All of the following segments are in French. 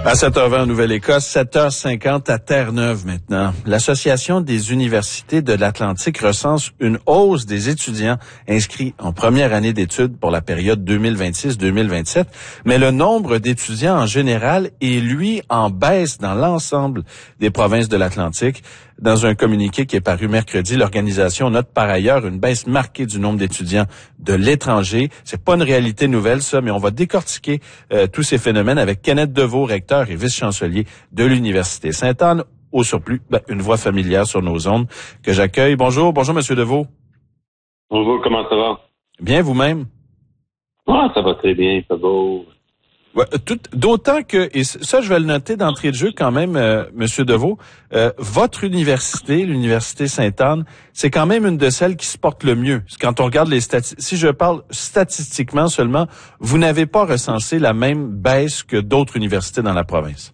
À 7h20 en Nouvelle-Écosse, 7h50 à Terre-Neuve maintenant. L'Association des universités de l'Atlantique recense une hausse des étudiants inscrits en première année d'études pour la période 2026-2027, mais le nombre d'étudiants en général est, lui, en baisse dans l'ensemble des provinces de l'Atlantique. Dans un communiqué qui est paru mercredi, l'organisation note par ailleurs une baisse marquée du nombre d'étudiants de l'étranger. C'est pas une réalité nouvelle, ça, mais on va décortiquer tous ces phénomènes avec Kenneth Deveau, recteur et vice-chancelier de l'Université Sainte-Anne. Au surplus, une voix familière sur nos ondes que j'accueille. Bonjour, Monsieur Deveau. Bonjour, comment ça va? Bien, vous-même? Ah, ça va très bien, ça va. Ouais, d'autant que, et ça je vais le noter d'entrée de jeu quand même, Monsieur Deveau, votre université, l'Université Sainte-Anne, c'est quand même une de celles qui se porte le mieux. Quand on regarde les statistiques, si je parle statistiquement seulement, vous n'avez pas recensé la même baisse que d'autres universités dans la province.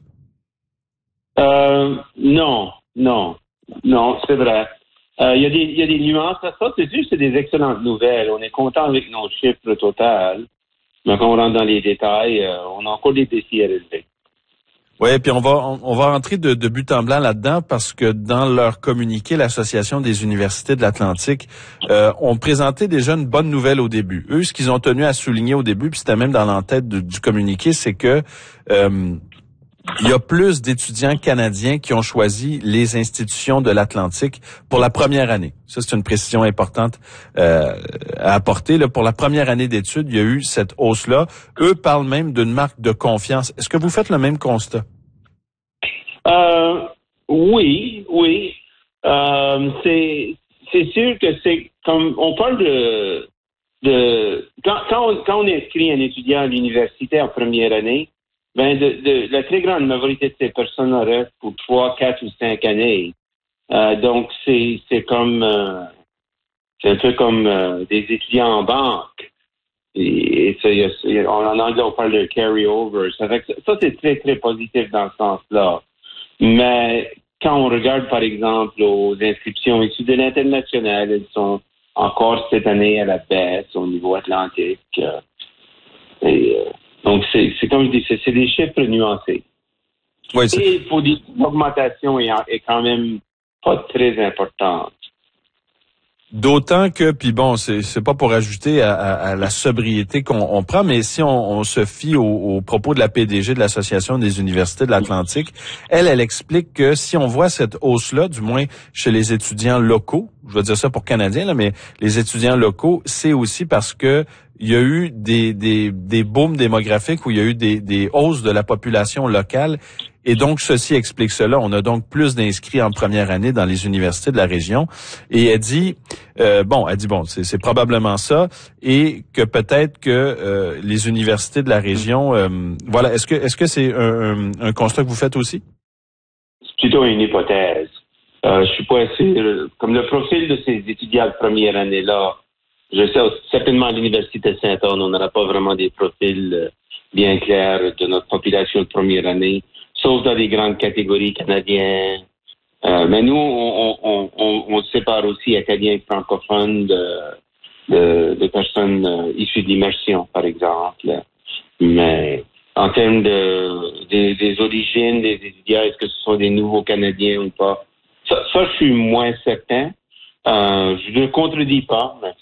Non, c'est vrai. Il y a des nuances à ça. C'est juste, c'est des excellentes nouvelles. On est content avec nos chiffres total. Mais quand on rentre dans les détails, on a encore des défis à relever. Oui, puis on va rentrer de but en blanc là-dedans parce que dans leur communiqué, l'Association des universités de l'Atlantique ont présenté déjà une bonne nouvelle au début. Eux, ce qu'ils ont tenu à souligner au début, puis c'était même dans l'entête du communiqué, c'est que il y a plus d'étudiants canadiens qui ont choisi les institutions de l'Atlantique pour la première année. Ça, c'est une précision importante à apporter. Là, pour la première année d'études, il y a eu cette hausse-là. Eux parlent même d'une marque de confiance. Est-ce que vous faites le même constat? Oui. C'est sûr que c'est comme on parle de quand on inscrit un étudiant à l'université en première année, la très grande majorité de ces personnes restent pour 3, 4 ou 5 années. Donc, c'est un peu comme des étudiants en banque. Et en anglais, on parle de carry-over. Ça c'est très, très positif dans ce sens-là. Mais quand on regarde, par exemple, aux inscriptions issues de l'international, elles sont encore cette année à la baisse au niveau atlantique. Donc, c'est comme je dis, c'est des chiffres nuancés. Oui, et il faut dire que l'augmentation est quand même pas très importante. D'autant que, puis bon, c'est pas pour ajouter à la sobriété qu'on prend, mais si on se fie aux propos de la PDG de l'Association des universités de l'Atlantique, elle explique que si on voit cette hausse-là, du moins chez les étudiants locaux, je vais dire ça pour Canadiens, là, mais les étudiants locaux, c'est aussi parce que il y a eu des booms démographiques où il y a eu des hausses de la population locale. Et donc, ceci explique cela. On a donc plus d'inscrits en première année dans les universités de la région. Et elle dit, c'est probablement ça. Et que peut-être que les universités de la région, voilà. Est-ce que c'est un constat que vous faites aussi? C'est plutôt une hypothèse. Je suis pas sûr. Comme le profil de ces étudiants de première année-là, je sais certainement à l'Université Sainte-Anne, on n'aura pas vraiment des profils bien clairs de notre population de première année, sauf dans les grandes catégories canadiens. Mais nous, on sépare aussi acadiens et francophones de personnes issues de l'immersion, par exemple. Mais en termes des origines des étudiants, est-ce que ce sont des nouveaux Canadiens ou pas? Ça, je suis moins certain. Je ne le contredis pas, mais